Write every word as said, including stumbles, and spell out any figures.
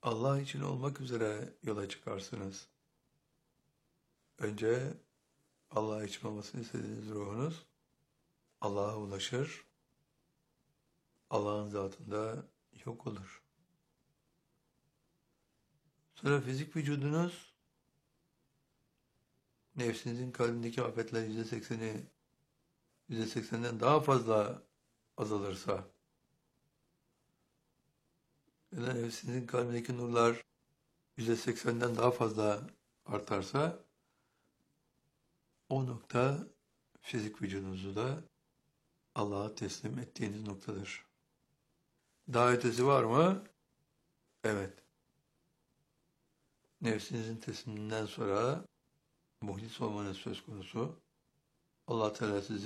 Allah için olmak üzere yola çıkarsınız. Önce Allah için olmasını istediğiniz ruhunuz Allah'a ulaşır, Allah'ın zatında yok olur. Sonra fizik vücudunuz, nefsinizin kalbindeki afetler yüzde sekseni, yüzde seksenden daha fazla azalırsa, ya da nefsinizin kalbindeki nurlar yüzde seksenden daha fazla artarsa, o nokta fizik vücudunuzu da Allah'a teslim ettiğiniz noktadır. Daha ötesi var mı? Evet. Nefsinizin tesliminden sonra muhlis olmanız söz konusu. Allah Teala sizi